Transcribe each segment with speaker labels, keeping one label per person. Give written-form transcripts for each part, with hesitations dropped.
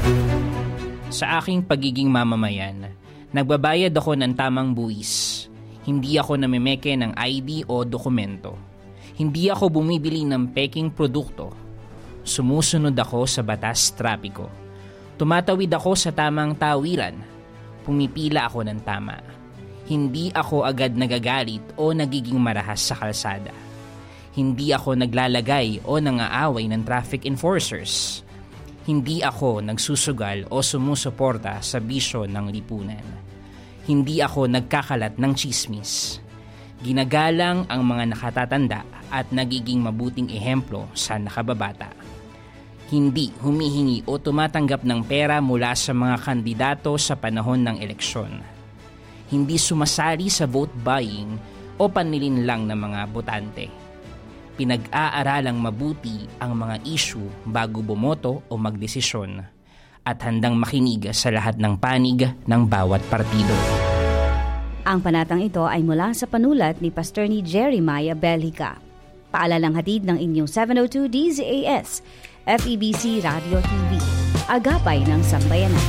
Speaker 1: Sa aking pagiging mamamayan, nagbabayad ako ng tamang buwis. Hindi ako namimeke ng ID o dokumento. Hindi ako bumibili ng peking produkto. Sumusunod ako sa batas trapiko. Tumatawid ako sa tamang tawiran. Pumipila ako ng tama. Hindi ako agad nagagalit o nagiging marahas sa kalsada. Hindi ako naglalagay o nangaaway ng traffic enforcers. Hindi ako nagsusugal o sumusuporta sa bisyo ng lipunan. Hindi ako nagkakalat ng tsismis. Ginagalang ang mga nakatatanda at nagiging mabuting ehemplo sa nakababata. Hindi humihingi o tumatanggap ng pera mula sa mga kandidato sa panahon ng eleksyon. Hindi sumasali sa vote buying o panlilinlang ng mga botante. Pinag-aaralang mabuti ang mga issue bago bumoto o magdesisyon at handang makinig sa lahat ng panig ng bawat partido.
Speaker 2: Ang panatang ito ay mula sa panulat ni Pastor ni Jeremiah Belhica. Paalalang hatid ng inyong 702 DZAS, FEBC Radio TV. Agapay ng Sambayanan.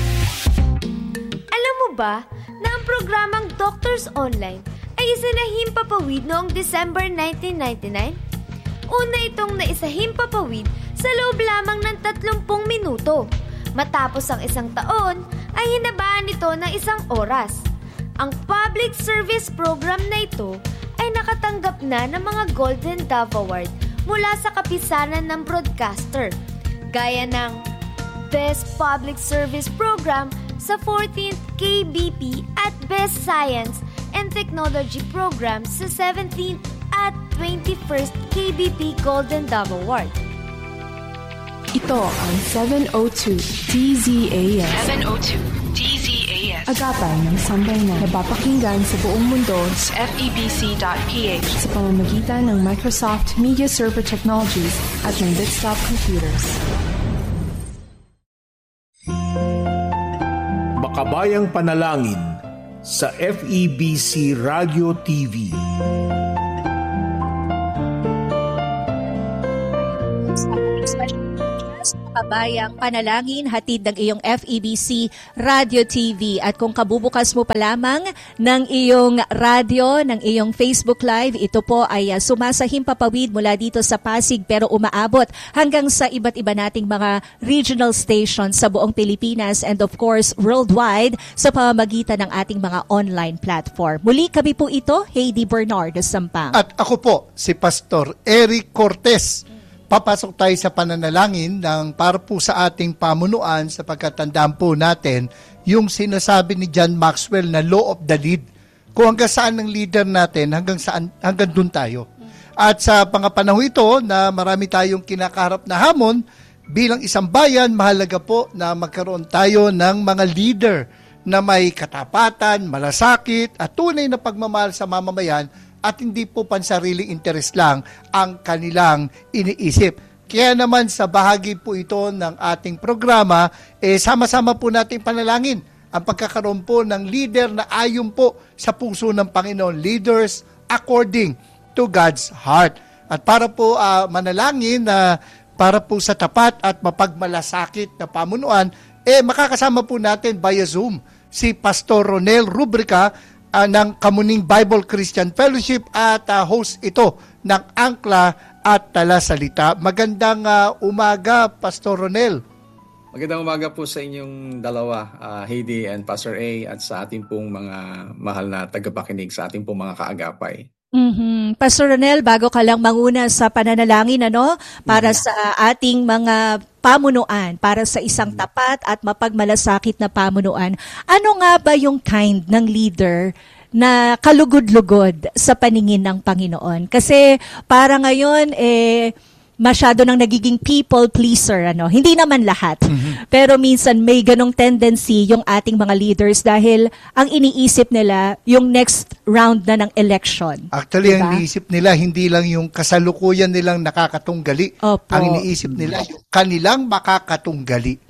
Speaker 3: Alam mo ba na ang programang Doctors Online ay isinahimpapawid noong December 1999? Una itong naisahimpapawid sa loob lamang ng 30 minuto. Matapos ang isang taon, ay hinabaan ito ng 1 oras. Ang public service program na ito ay nakatanggap na ng mga Golden Dove Award mula sa kapisanan ng broadcaster, gaya ng Best Public Service Program sa 14th KBP at Best Science and Technology Program sa 17th at 21st KBP Golden Dove Award.
Speaker 4: Ito ang 702 DZAS.
Speaker 5: 702 DZAS.
Speaker 4: Agapay ng Sambayanan. Napapakinggan sa buong mundo
Speaker 5: sa FEBC.ph
Speaker 4: sa pamamagitan ng Microsoft Media Server Technologies at ng Bitstop Computers.
Speaker 6: Makabayang panalangin sa FEBC Radio TV.
Speaker 7: Kabayang panalangin, hatid ng iyong FEBC Radio TV. At kung kabubukas mo pa lamang ng iyong radio, ng iyong Facebook Live, ito po ay sumasahimpapawid mula dito sa Pasig pero umaabot hanggang sa iba't iba nating mga regional stations sa buong Pilipinas and of course worldwide sa pamamagitan ng ating mga online platform. Muli kami po ito, Heidi Bernardo Sampang.
Speaker 8: At ako po, si Pastor Eric Cortez. Papasok tayo sa pananalangin ng para po sa ating pamunuan sa pagkatandaan po natin yung sinasabi ni John Maxwell na law of the lead. Kung hanggang saan ang leader natin, hanggang dun tayo. At sa pangapanahon ito na marami tayong kinakaharap na hamon, bilang isang bayan, mahalaga po na magkaroon tayo ng mga leader na may katapatan, malasakit at tunay na pagmamahal sa mamamayan at hindi po pansariling interest lang ang kanilang iniisip. Kaya naman sa bahagi po ito ng ating programa, sama-sama po natin panalangin ang pagkakaroon po ng leader na ayon po sa puso ng Panginoon, leaders according to God's heart. At para po manalangin na para po sa tapat at mapagmalasakit na pamunuan, makakasama po natin via Zoom si Pastor Ronel Rubrica ng Kamuning Bible Christian Fellowship at host ito ng Angkla at Talasalita. Magandang umaga, Pastor Ronel.
Speaker 9: Magandang umaga po sa inyong dalawa, Heidi and Pastor A, at sa ating pong mga mahal na tagapakinig, sa ating pong mga kaagapay.
Speaker 7: Pastor Ronel, bago ka lang manguna sa pananalangin, para sa ating mga pamunuan, para sa isang tapat at mapagmalasakit na pamunuan, ano nga ba yung kind ng leader na kalugod-lugod sa paningin ng Panginoon? Kasi para ngayon, masyado nang nagiging people pleaser, Hindi naman lahat. Pero minsan may ganong tendency yung ating mga leaders dahil ang iniisip nila yung next round na ng election.
Speaker 8: Actually, diba? Ang iniisip nila hindi lang yung kasalukuyan nilang nakakatunggali.
Speaker 7: Opo.
Speaker 8: Ang iniisip nila yung kanilang makakatunggali.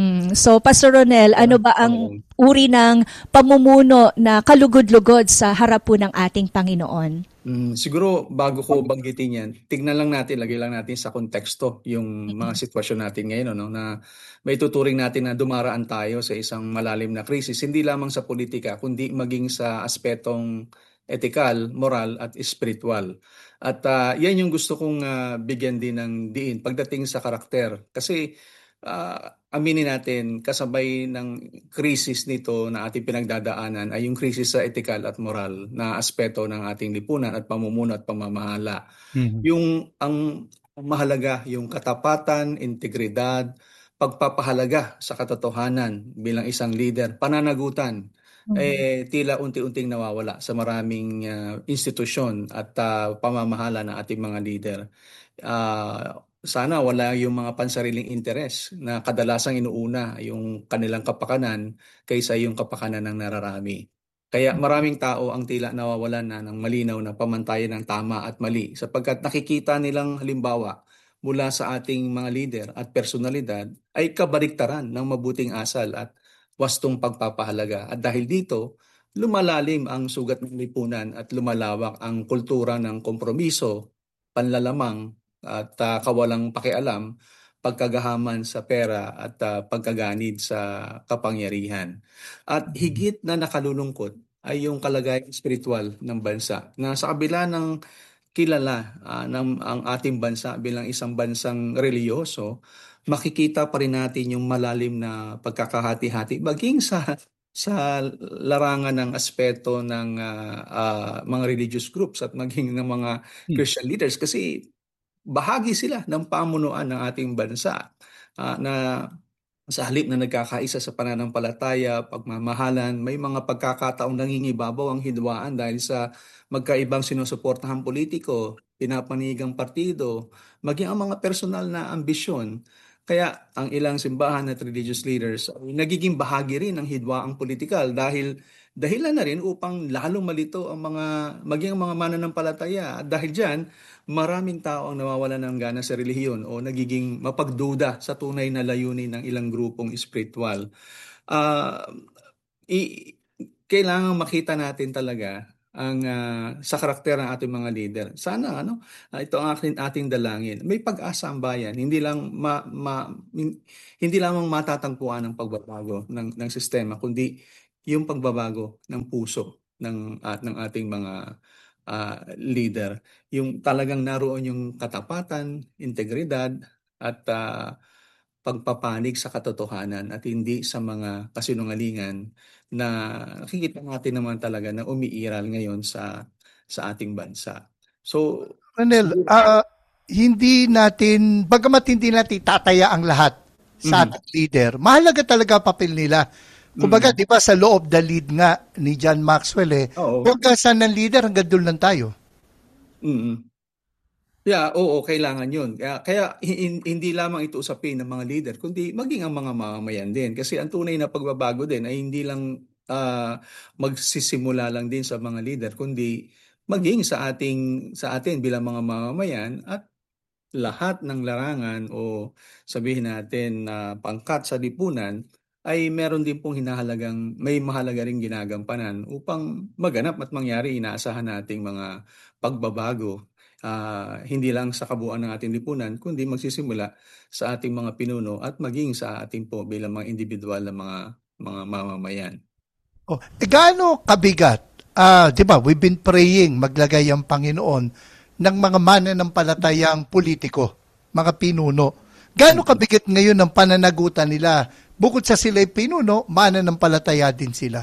Speaker 7: So, Pastor Ronel, ano ba ang uri ng pamumuno na kalugod-lugod sa harap po ng ating Panginoon?
Speaker 9: Siguro bago ko banggitin yan, tignan lang natin, lagay lang natin sa konteksto yung mga sitwasyon natin ngayon, no, na may tuturing natin na dumaraan tayo sa isang malalim na krisis, hindi lamang sa politika, kundi maging sa aspetong etikal, moral at spiritual. At yan yung gusto kong bigyan din ng diin pagdating sa karakter. Kasi aminin natin, kasabay ng krisis nito na ating pinagdadaanan ay yung krisis sa etikal at moral na aspeto ng ating lipunan at pamumuno at pamamahala. Yung ang mahalaga, yung katapatan, integridad, pagpapahalaga sa katotohanan bilang isang leader, pananagutan, tila unti-unting nawawala sa maraming institusyon at pamamahala ng ating mga leader. Sana wala yung mga pansariling interes na kadalasang inuuna yung kanilang kapakanan kaysa yung kapakanan ng nararami. Kaya maraming tao ang tila nawawalan na ng malinaw na pamantayan ng tama at mali sapagkat nakikita nilang halimbawa mula sa ating mga leader at personalidad ay kabaliktaran ng mabuting asal at wastong pagpapahalaga. At dahil dito, lumalalim ang sugat ng lipunan at lumalawak ang kultura ng kompromiso, panlalamang at kawalang pakialam, pagkagahaman sa pera at pagkaganid sa kapangyarihan. At higit na nakalulungkot ay yung kalagayan spiritual ng bansa na sa kabila ng kilala ng ang ating bansa bilang isang bansang reliyoso, makikita pa rin natin yung malalim na pagkakahati-hati maging sa larangan ng aspeto ng mga religious groups at maging ng mga Christian leaders kasi bahagi sila ng pamunuan ng ating bansa na sa halip na nagkakaisa sa pananampalataya, pagmamahalan, may mga pagkakataong nangingibabaw ang hidwaan dahil sa magkaibang sinusuportahang politiko, pinapanigang partido, maging ang mga personal na ambisyon. Kaya ang ilang simbahan at religious leaders ay nagiging bahagi rin ng hidwaang politikal dahil dahilan na rin upang lalong malito ang maging ang mga mananampalataya. At dahil dyan, maraming tao ang nawawalan ng gana sa relihiyon o nagiging mapagduda sa tunay na layunin ng ilang grupong espiritual. Kailangan makita natin talaga ang sa karakter ng ating mga leader. Sana ito ang ating dalangin. May pag-asa ang bayan, hindi lang hindi lamang matatagpuan ang pagbabago ng sistema, kundi yung pagbabago ng puso ng ating mga leader. Yung talagang naroon yung katapatan, integridad at pagpapanig sa katotohanan at hindi sa mga kasinungalingan na nakikita natin naman talaga na umiiral ngayon sa ating bansa. So,
Speaker 8: Ronel, bagamat hindi natin tataya ang lahat sa ating leader, mahalaga talaga papel nila. Kumbaga, di ba, sa law of the lead nga ni John Maxwell kung saan ng leader, hanggang doon lang tayo.
Speaker 9: Yeah, oo, kailangan yun. Kaya hindi lamang ito usapin ng mga leader, kundi maging ang mga mamamayan din. Kasi ang tunay na pagbabago din ay hindi lang magsisimula lang din sa mga leader, kundi maging sa atin bilang mga mamamayan at lahat ng larangan o sabihin natin na pangkat sa lipunan ay meron din pong may mahalaga ring ginagampanan upang maganap at mangyari inaasahan nating mga pagbabago. Hindi lang sa kabuuan ng ating lipunan, kundi magsisimula sa ating mga pinuno at maging sa ating po bilang mga individual na mga mamamayan.
Speaker 8: Gaano kabigat? Di ba, we've been praying maglagay ang Panginoon ng mga mananampalatayang politiko, mga pinuno. Gaano kabigat ngayon ang pananagutan nila? Bukod sa sila'y pinuno, mananampalataya din sila.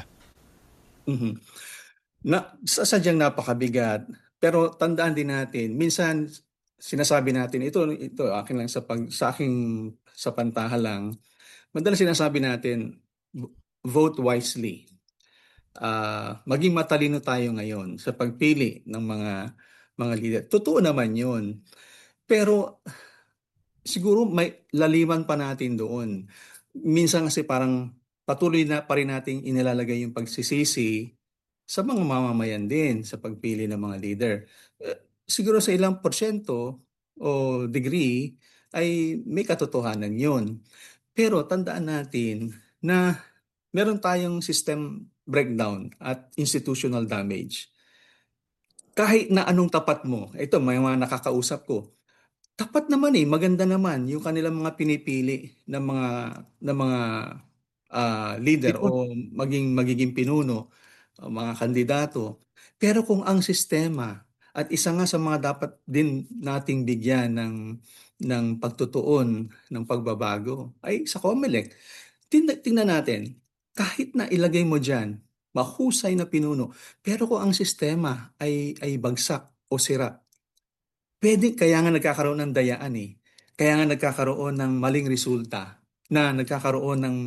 Speaker 9: Sadyang napakabigat. Pero tandaan din natin, minsan sinasabi natin, ito akin lang sa pantaha lang, madalas sinasabi natin, vote wisely. Maging matalino tayo ngayon sa pagpili ng mga leader. Totoo naman yun. Pero siguro may laliman pa natin doon. Minsan kasi parang patuloy na pa rin nating inilalagay yung pagsisisi sa mga mamamayan din sa pagpili ng mga leader. Siguro sa ilang porsyento o degree ay may katotohanan yun. Pero tandaan natin na meron tayong system breakdown at institutional damage. kahit na anong tapat mo, ito may mga nakakausap ko, tapat naman maganda naman yung kanilang mga pinipili ng mga leader o magiging pinuno, mga kandidato. Pero kung ang sistema at isa nga sa mga dapat din nating bigyan ng pagtutuon ng pagbabago ay sa COMELEC. Tingnan natin, kahit na ilagay mo diyan mahusay na pinuno, pero kung ang sistema ay bagsak o sira, kaya nga nagkakaroon ng dayaan Kaya nga nagkakaroon ng maling resulta na nagkakaroon ng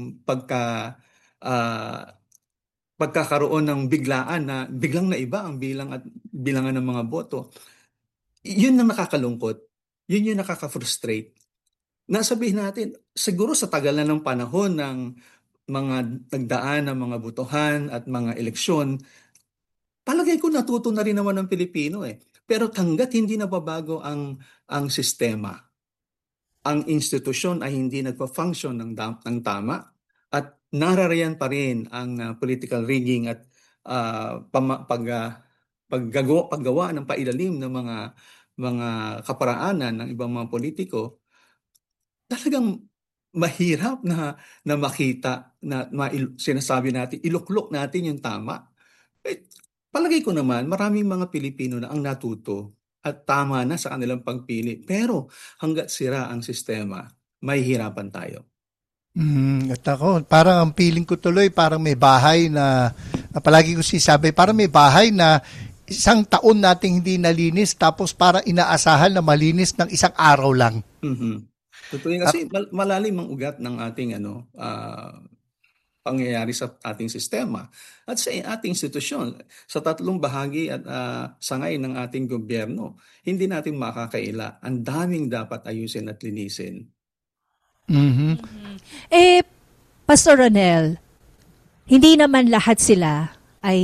Speaker 9: pagkakaroon ng biglaan na biglang naiba ang bilangan ng mga boto. Yun ang nakakalungkot. Yun yung nakaka-frustrate. Nasabihin natin, siguro sa tagal na ng panahon ng mga nagdaan ng mga botohan at mga eleksyon, palagay ko natuto na rin naman ng Pilipino Pero hangga't hindi nababago ang sistema, ang institusyon ay hindi nagpa-function ng tama at nararayan pa rin ang political rigging at paggawa ng pailalim ng mga kaparaanan ng ibang mga politiko, talagang mahirap na makita na sinasabi natin, iluklok natin yung tama. Palagay ko naman, maraming mga Pilipino na ang natuto at tama na sa kanilang pagpili. Pero hangga't sira ang sistema, mahihirapan tayo.
Speaker 8: At ako, parang ang feeling ko tuloy, parang may bahay na palagi ko sinasabi, parang may bahay na isang taon nating hindi nalinis tapos parang inaasahan na malinis ng isang araw lang.
Speaker 9: Totoo yun. Kasi malalim ang ugat ng ating pangyayari sa ating sistema at sa ating institusyon. Sa tatlong bahagi at sangay ng ating gobyerno, hindi natin makakaila. Ang daming dapat ayusin at linisin.
Speaker 7: Pastor Ronel, hindi naman lahat sila ay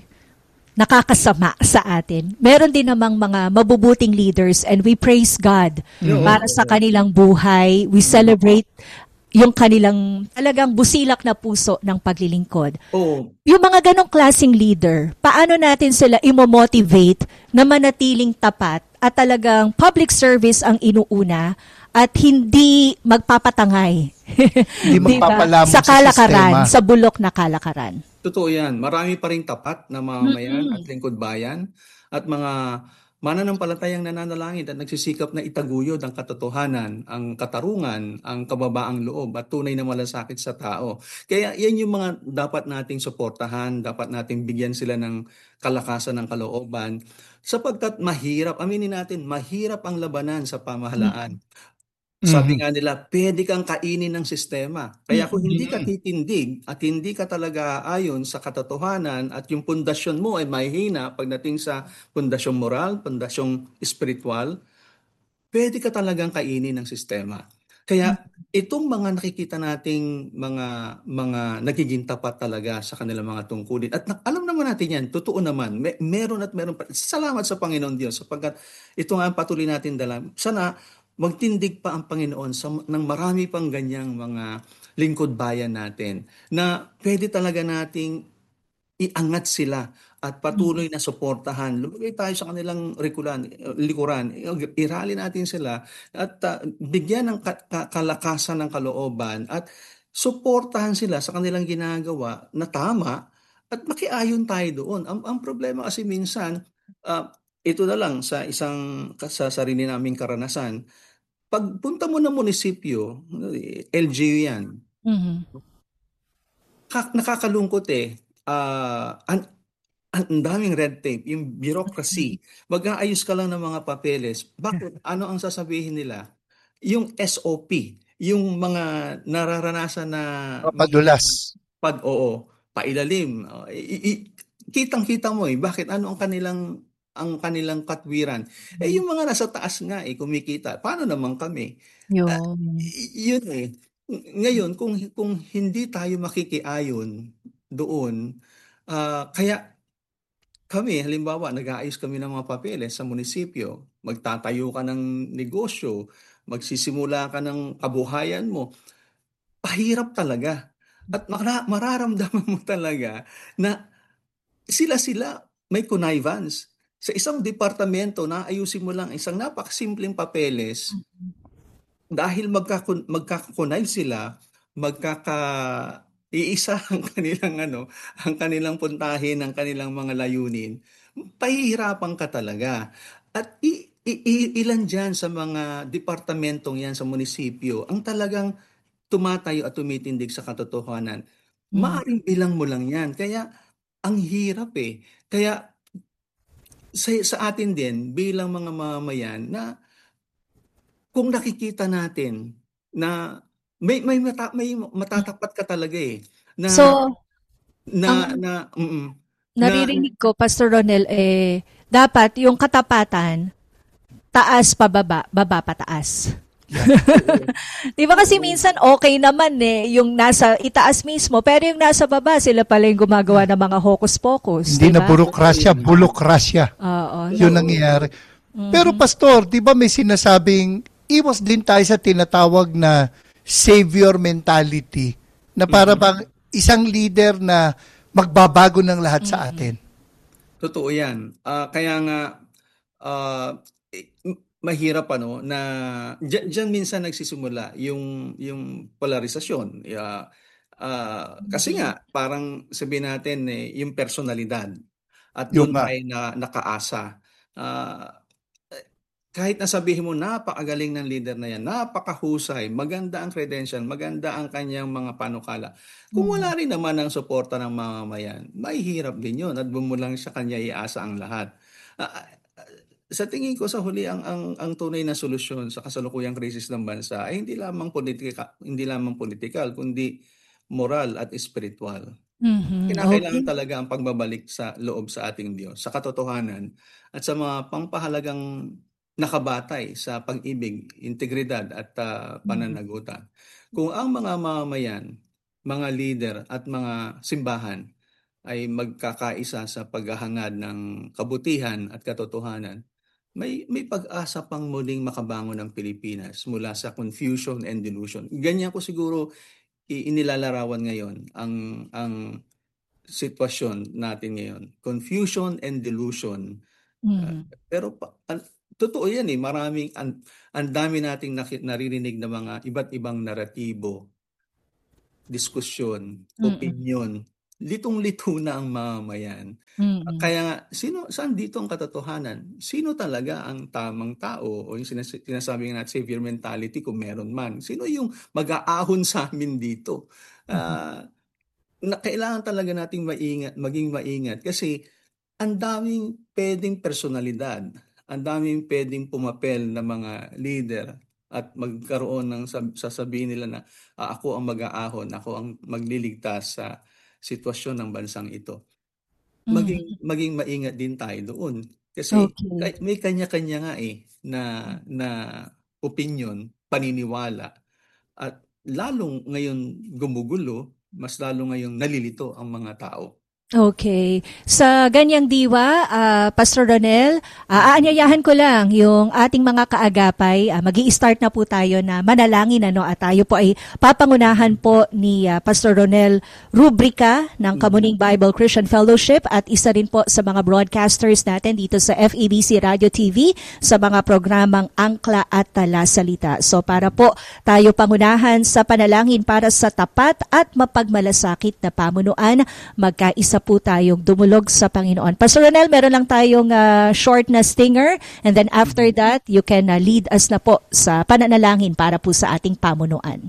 Speaker 7: nakakasama sa atin. Meron din namang mga mabubuting leaders and we praise God para sa kanilang buhay. We celebrate yung kanilang talagang busilak na puso ng paglilingkod. Yung mga ganong klaseng leader, paano natin sila imo-motivate na manatiling tapat at talagang public service ang inuuna at hindi magpapatangay
Speaker 8: Hindi magpapalamon
Speaker 7: sa kalakaran, sa bulok na kalakaran.
Speaker 9: Totoo yan. Marami pa rin tapat na mamamayan at lingkod bayan at mga mananampalatayang nananalangin at nagsisikap na itaguyod ang katotohanan, ang katarungan, ang kababaang loob at tunay na malasakit sa tao. Kaya yan yung mga dapat nating suportahan, dapat nating bigyan sila ng kalakasan ng kalooban. Sapagkat mahirap, aminin natin, mahirap ang labanan sa pamahalaan. Sabi nga nila, pwede kang kainin ng sistema. Kaya kung hindi ka titindig at hindi ka talaga ayon sa katotohanan at yung pundasyon mo ay mahina pagdating sa pundasyong moral, pundasyong spiritual, pwede ka talagang kainin ng sistema. Kaya itong mga nakikita nating mga nagiging tapat talaga sa kanilang mga tungkulin. At alam naman natin yan, totoo naman, meron pa. Salamat sa Panginoon Diyos sapagkat ito nga ang patuloy natin dala. Sana magtindig pa ang Panginoon ng marami pang ganyang mga lingkod bayan natin na pwede talaga nating iangat sila at patuloy na suportahan. Lumagay tayo sa kanilang likuran. Irali natin sila at bigyan ng kalakasan ng kalooban at suportahan sila sa kanilang ginagawa na tama at makiayon tayo doon. Ang problema kasi minsan, ito na lang sa sarili naming karanasan. Pagpunta mo ng munisipyo, LGU yan, nakakalungkot ang daming red tape, yung bureaucracy. Mag-aayos ka lang ng mga papeles. Bakit? Ano ang sasabihin nila? Yung SOP, yung mga nararanasan na
Speaker 8: Madulas.
Speaker 9: Pailalim. Kitang-kita mo bakit ano ang kanilang katwiran. Yung mga nasa taas nga kumikita. Paano naman kami? Yun Ngayon, kung hindi tayo makikiayon doon, kaya kami, halimbawa, nag-aayos kami ng mga papeles sa munisipyo, magtatayo ka ng negosyo, magsisimula ka ng kabuhayan mo, pahirap talaga. At mararamdaman mo talaga na sila may connivance. sa isang departamento na ayusin mo lang isang napakasimpleng papeles, dahil magkakakunay sila, iisa ang kanilang ang kanilang puntahin, ang kanilang mga layunin, pahihirapan ka talaga. At ilan dyan sa mga departamentong yan sa munisipyo ang talagang tumatayo at tumitindig sa katotohanan. Maaring bilang mo lang yan. Kaya ang hirap eh. Kaya sa atin din bilang mga mamamayan na kung nakikita natin na may matatapat ka talaga eh na
Speaker 7: So, naririnig ko, Pastor Ronel, dapat yung katapatan, taas pababa, baba pataas. Di ba kasi minsan okay naman yung nasa itaas mismo, pero yung nasa baba, sila pala yung gumagawa ng mga hocus-pocus.
Speaker 8: Hindi na burokrasya, bulokrasya. Yun nangyayari. Pero Pastor, di ba may sinasabing, iwas din tayo sa tinatawag na savior mentality, na para bang isang leader na magbabago ng lahat sa atin.
Speaker 9: Totoo yan. Kaya nga, mahirap na diyan minsan nagsisimula yung polarisasyon. Kasi nga parang sabihin natin yung personalidad at doon tayo nakaasa. Kahit nasabihin mo napakagaling ng leader na yan, napakahusay, maganda ang credential, maganda ang kanyang mga panukala. Kung wala rin naman ang suporta ng mamamayan, mahihirap din yun at bumulang sa kanya iasa ang lahat. Sa tingin ko sa huli ang tunay na solusyon sa kasalukuyang krisis ng bansa ay hindi lamang political kundi moral at spiritual. Kinakailangan talaga ang pagbabalik sa loob sa ating Diyos, sa katotohanan at sa mga pangpahalagang nakabatay sa pag-ibig, integridad at pananagutan. Kung ang mga mamamayan, mga leader at mga simbahan ay magkakaisa sa paghahangad ng kabutihan at katotohanan, may pag-asa pang muling makabangon ng Pilipinas mula sa confusion and delusion. Ganyan ko siguro inilalarawan ngayon ang sitwasyon natin ngayon. Confusion and delusion. Pero totoo yan maraming ang dami nating naririnig na mga iba't ibang naratibo, diskusyon, opinyon. Litong-lito na ang mamamayan. Kaya nga, saan dito ang katotohanan? Sino talaga ang tamang tao o yung sinasabi nga natin savior mentality kung meron man? Sino yung mag-aahon sa amin dito? Kailangan talaga nating maging maingat kasi ang daming pwedeng personalidad, ang daming pwedeng pumapel na mga leader at magkaroon ng sasabihin nila na ako ang mag-aahon, ako ang magliligtas sa sitwasyon ng bansang ito. Maging maingat din tayo doon. Kasi may kanya-kanya nga na opinion, paniniwala. At lalong ngayon gumugulo, mas lalong ngayong nalilito ang mga tao.
Speaker 7: Okay. Sa ganyang diwa, Pastor Ronel, aanyayahan ko lang yung ating mga kaagapay. Magi-start na po tayo na manalangin at tayo po ay papangunahan po ni Pastor Ronel Rubrica ng Kamuning Bible Christian Fellowship at isa rin po sa mga broadcasters natin dito sa FEBC Radio TV sa mga programang Angkla at Talasalita. So para po tayo pangunahan sa panalangin para sa tapat at mapagmalasakit na pamunuan, magkaisa po tayong dumulog sa Panginoon. Pastor Ronel, meron lang tayong short na stinger and then after that, you can lead us na po sa pananalangin para po sa ating pamunuan.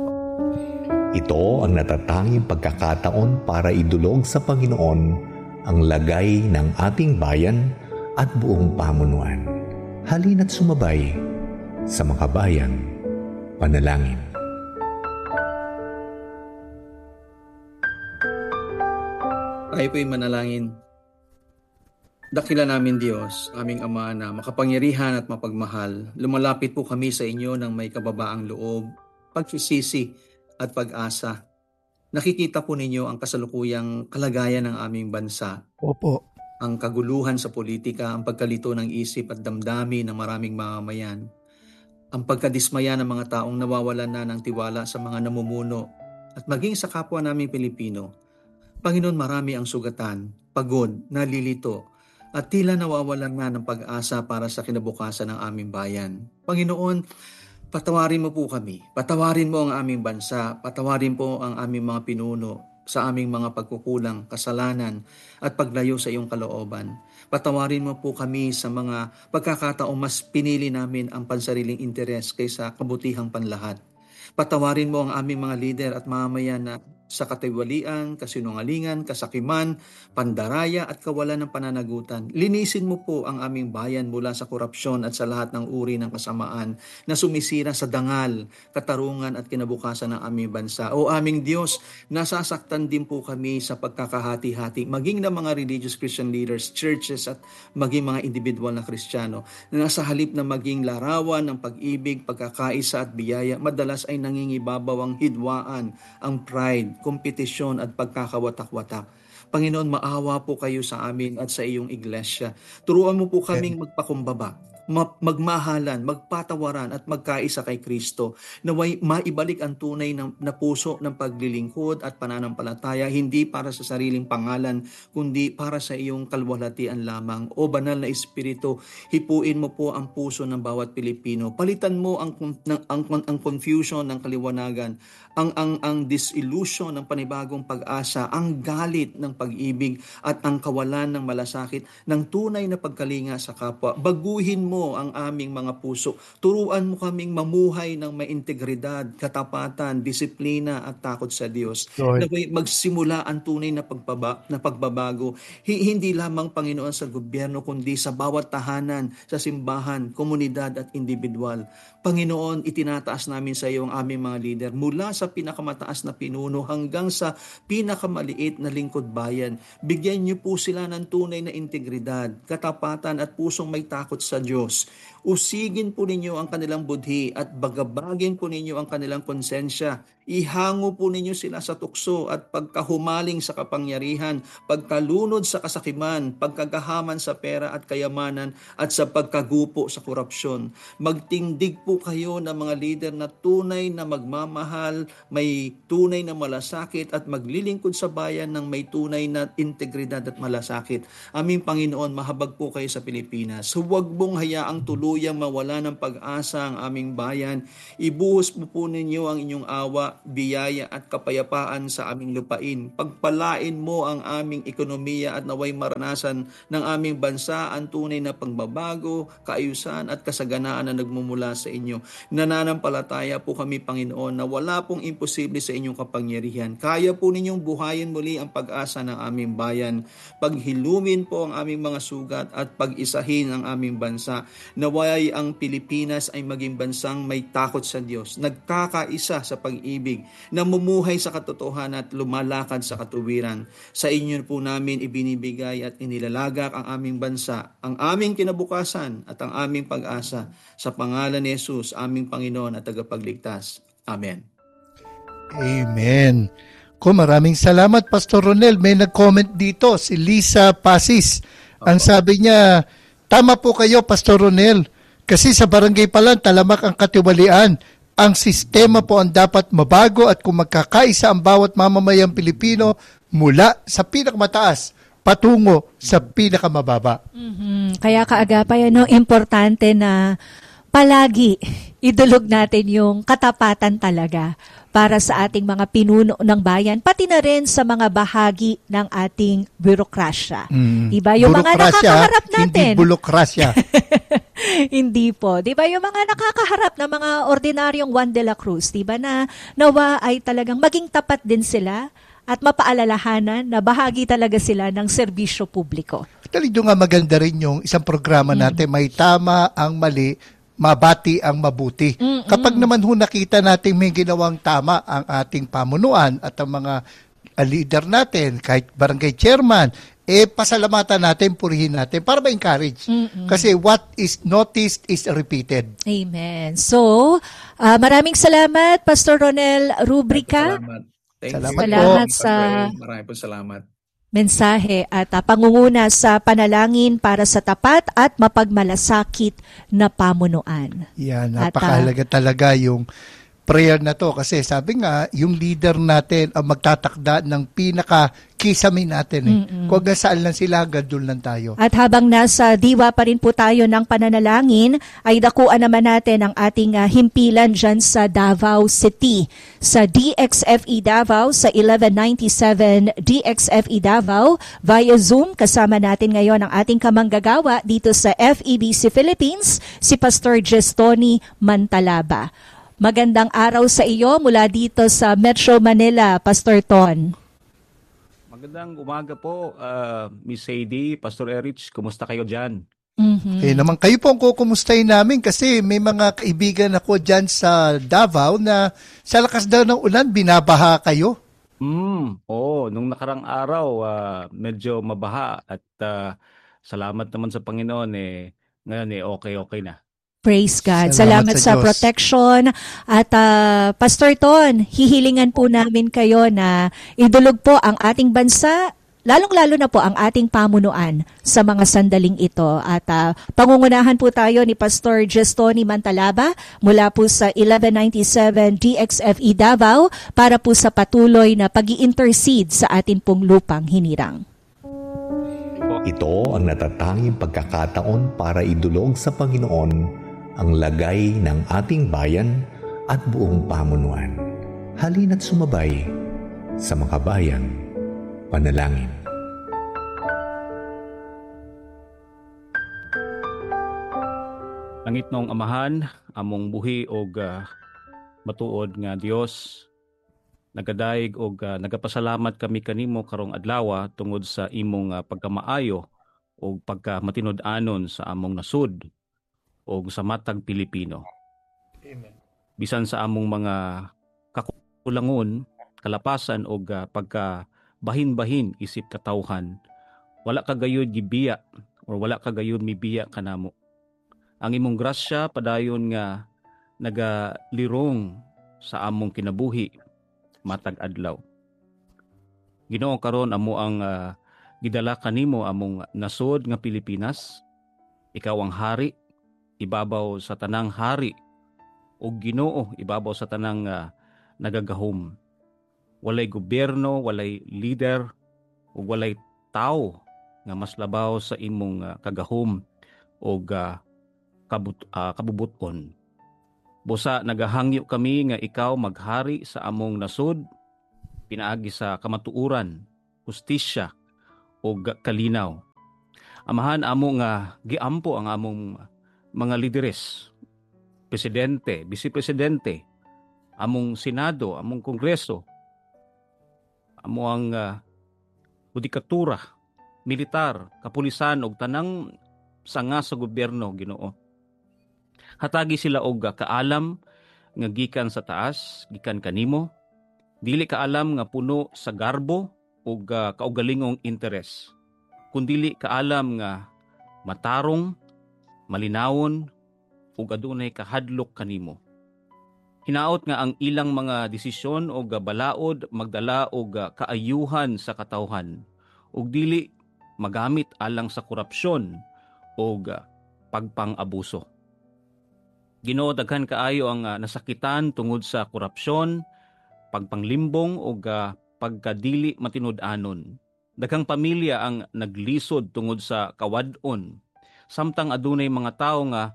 Speaker 10: Ito ang natatanging pagkakataon para idulog sa Panginoon ang lagay ng ating bayan at buong pamunuan. Halina't sumabay sa makabayang panalangin.
Speaker 9: Tayo po'y manalangin. Dakila namin Diyos, aming Ama na makapangyarihan at mapagmahal, lumalapit po kami sa inyo ng may kababaang loob, pagsisisi at pag-asa. Nakikita po ninyo ang kasalukuyang kalagayan ng aming bansa.
Speaker 8: Opo.
Speaker 9: Ang kaguluhan sa politika, ang pagkalito ng isip at damdamin ng maraming mamamayan. Ang pagkadismaya ng mga taong nawawalan na ng tiwala sa mga namumuno at maging sa kapwa naming Pilipino. Panginoon, marami ang sugatan, pagod, nalilito, at tila nawawalan na ng pag-asa para sa kinabukasan ng aming bayan. Panginoon, patawarin mo po kami. Patawarin mo ang aming bansa. Patawarin po ang aming mga pinuno sa aming mga pagkukulang, kasalanan at paglayo sa iyong kalooban. Patawarin mo po kami sa mga pagkakataong mas pinili namin ang pansariling interes kaysa kabutihang panlahat. Patawarin mo ang aming mga lider at mamamayan na sa katiwalian, kasinungalingan, kasakiman, pandaraya at kawalan ng pananagutan. Linisin mo po ang aming bayan mula sa korupsyon at sa lahat ng uri ng kasamaan na sumisira sa dangal, katarungan at kinabukasan ng aming bansa. O aming Diyos, nasasaktan din po kami sa pagkakahati-hati, maging ng mga religious Christian leaders, churches at maging mga individual na Kristiyano, na nasa halip na maging larawan ng pag-ibig, pagkakaisa at biyaya, madalas ay nangingibabaw ang hidwaan, ang pride, kompetisyon at pagkakawatak-watak. Panginoon, maawa po kayo sa amin at sa iyong iglesia. Turuan mo po kaming magpakumbaba, magmahalan, magpatawaran at magkaisa kay Kristo, naway maibalik ang tunay na puso ng paglilingkod at pananampalataya, hindi para sa sariling pangalan, kundi para sa iyong kalwalhatian lamang. O banal na Espiritu, hipuin mo po ang puso ng bawat Pilipino. Palitan mo ang confusion ng kaliwanagan, ang disillusion ng panibagong pag-asa, ang galit ng pag-ibig at ang kawalan ng malasakit ng tunay na pagkalinga sa kapwa. Baguhin mo ang aming mga puso. Turuan mo kaming mamuhay ng may integridad, katapatan, disiplina at takot sa Diyos. Naway magsimula ang tunay na pagbabago. Hindi lamang, Panginoon, sa gobyerno, kundi sa bawat tahanan, sa simbahan, komunidad at individual. Panginoon, itinataas namin sa iyo ang aming mga leader mula sa pinakamataas na pinuno hanggang sa pinakamaliit na lingkod bayan. Bigyan niyo po sila ng tunay na integridad, katapatan at pusong may takot sa Diyos. Usigin po ninyo ang kanilang budhi at bagabagin po ninyo ang kanilang konsensya. Ihango po ninyo sila sa tukso at pagkahumaling sa kapangyarihan, pagkalunod sa kasakiman, pagkagahaman sa pera at kayamanan at sa pagkagupo sa korupsyon. Magtindig po kayo ng mga lider na tunay na magmamahal, may tunay na malasakit at maglilingkod sa bayan ng may tunay na integridad at malasakit. Aming Panginoon, mahabag po kayo sa Pilipinas. Huwag mong hayaang tuluyang mawala ng pag-asa ang aming bayan. Ibuhos po ninyo ang inyong awa, biyaya at kapayapaan sa aming lupain. Pagpalain mo ang aming ekonomiya at naway maranasan ng aming bansa ang tunay na pagbabago, kaayusan at kasaganaan na nagmumula sa inyo. Nananampalataya po kami, Panginoon, na wala pong imposible sa inyong kapangyarihan. Kaya po ninyong buhayin muli ang pag-asa ng aming bayan. Paghilumin po ang aming mga sugat at pag-isahin ang aming bansa. Naway ang Pilipinas ay maging bansang may takot sa Diyos, nagkakaisa sa pag-ibig, namumuhay sa katotohanan at lumalakad sa katuwiran. Sa inyo po namin ibinibigay at inilalagak ang aming bansa, ang aming kinabukasan at ang aming pag-asa. Sa pangalan ni Jesus, aming Panginoon at tagapagligtas. Amen.
Speaker 8: Amen. Maraming salamat, Pastor Ronel. May nag-comment dito, si Lisa Pasis. Ang sabi niya, tama po kayo, Pastor Ronel, kasi sa barangay pa lang talamak ang katiwalian. Ang sistema po ang dapat mabago at kung magkakaisa ang bawat mamamayang Pilipino mula sa pinakamataas patungo sa pinakamababa.
Speaker 7: Kaya kaagapay, importante na palagi idulog natin yung katapatan talaga para sa ating mga pinuno ng bayan, pati na rin sa mga bahagi ng ating bürokrasya. Diba? Yung mga nakakaharap natin.
Speaker 8: Hindi bulokrasya.
Speaker 7: Hindi po. Diba? Yung mga nakakaharap na mga ordinaryong Juan de la Cruz, diba, na nawa ay talagang maging tapat din sila at mapaalalahanan na bahagi talaga sila ng serbisyo publiko.
Speaker 8: Talito nga maganda rin yung isang programa natin, may tama ang mali, mabati ang mabuti. Kapag naman nakita natin may ginawang tama ang ating pamunuan at ang mga leader natin, kahit barangay chairman, pasalamatan natin, purihin natin para ma-encourage. Kasi what is noticed is repeated.
Speaker 7: Amen. So, maraming salamat, Pastor Ronel Rubrica.
Speaker 8: Salamat
Speaker 7: sa
Speaker 9: maraming po salamat.
Speaker 7: Mensahe at pangunguna sa panalangin para sa tapat at mapagmalasakit na pamunuan.
Speaker 8: Yan, napakahalaga talaga yung prayer na to kasi sabi nga yung leader natin ang magtatakda ng pinaka-kisame natin. Kung saan lang sila, doon lang tayo.
Speaker 7: At habang nasa diwa pa rin po tayo ng pananalangin, ay dakuan naman natin ang ating himpilan dyan sa Davao City. Sa DXFE Davao, sa 1197 DXFE Davao, via Zoom, kasama natin ngayon ang ating kamanggagawa dito sa FEBC Philippines, si Pastor Gestoni Mantalaba. Magandang araw sa iyo mula dito sa Metro Manila, Pastor Ton.
Speaker 11: Magandang umaga po, Miss Sadie, Pastor Erich. Kumusta kayo dyan?
Speaker 8: Naman kayo po ang kukumustahin namin kasi may mga kaibigan ako dyan sa Davao na sa lakas daw ng ulan, binabaha kayo.
Speaker 11: Nung nakarang araw, medyo mabaha at salamat naman sa Panginoon. Ngayon okay na.
Speaker 7: Praise God. Salamat sa protection. At Pastor Ton, hihilingan po namin kayo na idulog po ang ating bansa, lalong-lalo na po ang ating pamunuan sa mga sandaling ito. At pangungunahan po tayo ni Pastor Gestoni Mantalaba mula po sa 1197 DXFE Davao para po sa patuloy na pag-i-intercede sa atin pong lupang hinirang.
Speaker 10: Ito ang natatanging pagkakataon para idulog sa Panginoon ang lagay ng ating bayan at buong pamunuan. Halina't sumabay sa makabayang panalangin.
Speaker 11: Langit nong Amahan, among buhi og matuod nga Dios, nagadayeg og nagapasalamat kami kanimo karong adlaw tungod sa imong pagkamaayo og pagkamatinud-anon sa among nasud o sa matag Pilipino.
Speaker 8: Amen.
Speaker 11: Bisan sa among mga kakulangon, kalapasan o pagka bahin-bahin isip katawhan, wala kagayod gibiya o wala kagayod mibiya kanamo. Ang imong grasya padayon nga nagalirong sa among kinabuhi matag adlaw. Ginoo, karon amo ang gidala kanimo among nasod nga Pilipinas. Ikaw ang hari ibabaw sa tanang hari o Ginoo ibabaw sa tanang nagagahom. Walay gobyerno, walay leader o walay tao nga mas labaw sa imong kagahom o kabubuton. Busa nagahangyo kami nga ikaw maghari sa among nasod pinaagi sa kamatuuran, hustisya o kalinaw. Amahan amo nga giampo ang among mga lideres, presidente, vice-presidente, among senado, among kongreso, amo ang judikatura, militar, kapulisan og tanang sanga sa gobyerno, Ginoo. Hatagi sila og kaalam nga gikan sa taas, gikan kanimo, dili kaalam nga puno sa garbo og kaugalingong interes, kundili kaalam nga matarong, malinawon ug adunay kahadlok kanimo. Hinaot nga ang ilang mga desisyon o balaod magdala og kaayuhan sa katawhan ug dili magamit alang sa korupsyon o pagpang-abuso. Ginoo, daghan kaayo ang nasakitan tungod sa korupsyon, pagpanglimbong o pagkadili matinud-anon. Daghang pamilya ang naglisod tungod sa kawad-on. Samtang adunay mga tao nga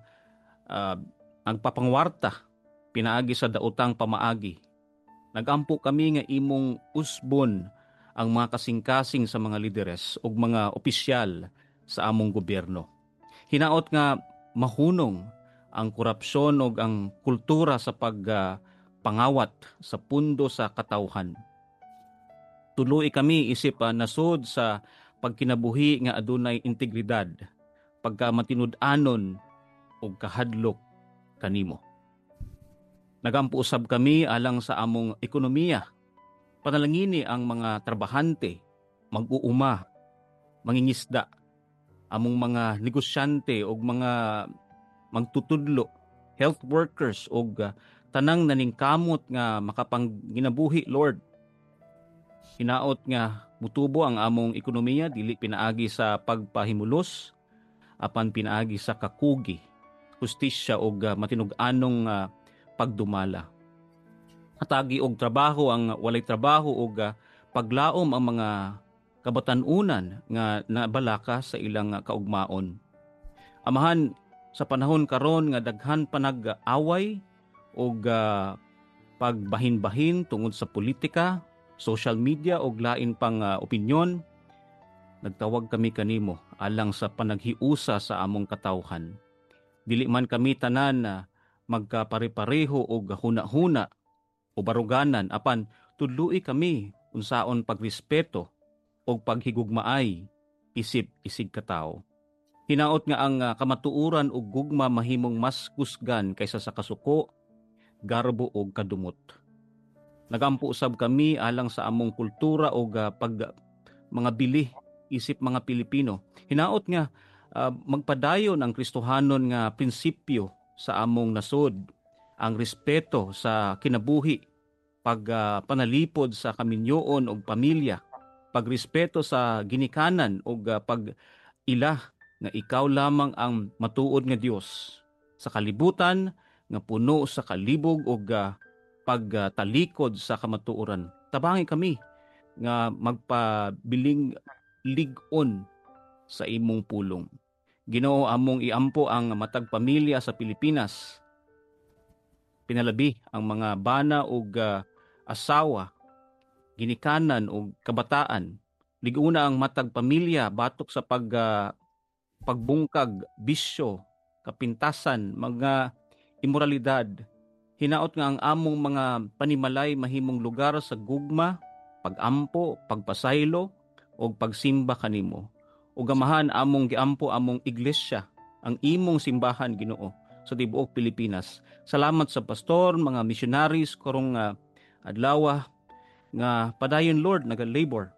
Speaker 11: ang papangwarta pinaagi sa daotang pamaagi. Nagampo kami nga imong usbon ang mga kasing-kasing sa mga lideres ug mga opisyal sa among gobyerno. Hinaot nga mahunong ang korupsyon ug ang kultura sa pagpangawat sa pundo sa katawhan. Tuloy kami isip nasod sa pagkinabuhi nga adunay integridad, pagka matinud-anon o kahadlok kanimo. Nagampo usab kami alang sa among ekonomiya. Panalangini ang mga trabahante, mag-uuma, mangingisda, among mga negosyante o mga magtutudlo, health workers o tanang naningkamot nga makapanginabuhi, Lord. Hinaot nga mutubo ang among ekonomiya, dili pinaagi sa pagpahimulos, apan pinaagi sa kakugi, hustisya o matinud-anong pagdumala. hatagi og trabaho ang walay trabaho og paglaom ang mga kabatanunan nga nabalaka sa ilang kaugmaon. Amahan, sa panahon karon nga daghan pa nag-away og pagbahin-bahin tungod sa politika, social media og lain pang opinyon, nagtawag kami kanimo alang sa panaghiusa sa among katawhan. Dili man kami tanan na magkapare-pareho og huna-huna o baruganan, apan tudloi kami unsaon pagrespeto og paghigugmaay isip-isig katao. Hinaot nga ang kamatuoran ug gugma mahimong mas kusgan kaysa sa kasuko, garbo ug kadumot. Nagampo usab kami alang sa among kultura ug mga bili isip mga Pilipino. Hinaot nga magpadayon ang Kristohanon nga prinsipyo sa among nasod, ang respeto sa kinabuhi, panalipod sa kaminyoon og pamilya, pagrespeto sa ginikanan ug pag-ila nga ikaw lamang ang matuod nga Dios sa kalibutan nga puno sa kalibog ug pagtalikod sa kamatuoran. Tabangi kami nga magpabiling lig-on sa imong pulong. Ginoo, among iampo ang matag pamilya sa Pilipinas. Pinalabi ang mga bana ug asawa, ginikanan ug kabataan. Liguna ang matag pamilya batok sa pagbungkag, bisyo, kapintasan, mga imoralidad. Hinaot nga ang among mga panimalay mahimong lugar sa gugma, pagampo, pagpasaylo, o pagsimba kanimo. O gamahan among giampo among iglesia, ang imong simbahan, Ginoo, sa tibuok Pilipinas. Salamat sa pastor, mga missionaries, karong adlaw nga padayon, Lord, naga-labor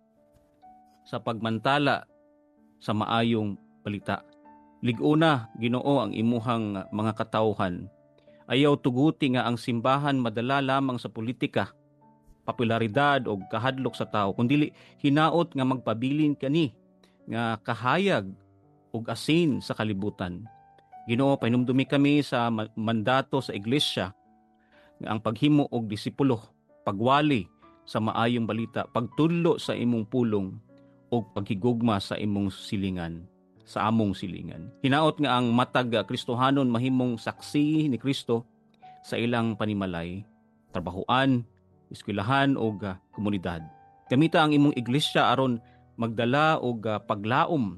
Speaker 11: sa pagmantala sa maayong balita. Liguna, Ginoo, ang imuhang mga katawhan. Ayaw tuguti nga ang simbahan madala lamang sa politika, popularidad o kahadlok sa tao, kundi hinaot nga magpabilin kani nga kahayag ug asin sa kalibutan. Ginoo, pahinumdumi kami sa mandato sa iglesia nga ang paghimo og disipulo, pagwali sa maayong balita, pagtudlo sa imong pulong ug paghigugma sa imong silingan, sa among silingan. Hinaot nga ang matag Kristohanon mahimong saksi ni Kristo sa ilang panimalay, trabahoan, eskwelahan o komunidad. Gamita ang imong iglesia aron magdala og paglaom